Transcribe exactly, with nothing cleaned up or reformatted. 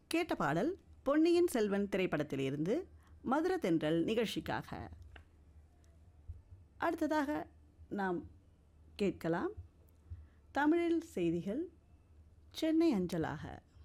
கேட்ட பாடல் பொன்னியின் செல்வன் திரைப்படத்திலிருந்து மதுர தென்றல் நிகழ்ச்சிக்காக. அடுத்ததாக நாம் கேட்கலாம் தமிழில் செய்திகள் சென்னை அஞ்சலாக.